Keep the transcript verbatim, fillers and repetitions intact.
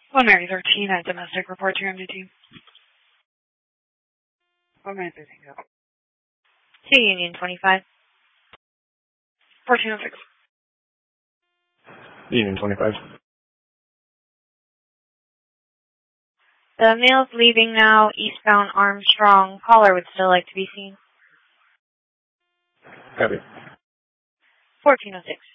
one Mary thirteen at domestic report to M D T. one Mary thirteen, go. To Union twenty-five. fourteen oh six. Union twenty-five. The male's leaving now, eastbound Armstrong. Caller would still like to be seen. Copy. fourteen oh six.